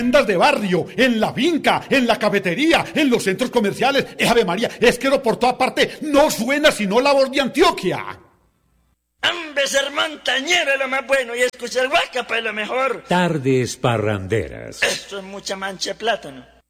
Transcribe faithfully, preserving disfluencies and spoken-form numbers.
tiendas de barrio, en la finca, en la cafetería, en los centros comerciales. Eh, Ave María, es que por toda parte no suena sino la voz de Antioquia. Hombre, ser montañero es lo más bueno y escuchar Guacapa es lo mejor. Tardes parranderas. Esto es mucha mancha de plátano.